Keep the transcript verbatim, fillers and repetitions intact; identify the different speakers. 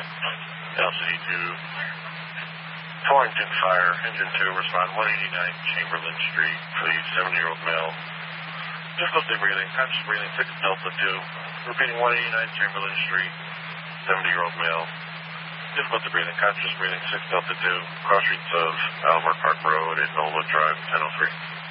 Speaker 1: L C D two. Torrington Fire, Engine two, respond one eighty-nine Chamberlain Street for the seventy-year-old male. Difficulty breathing, conscious breathing, six Delta two. Repeating one eighty-nine Chamberlain Street, seventy-year-old male. Difficulty breathing, conscious breathing, six Delta two. Cross streets of Almer Park Road at Nola Drive, ten oh three.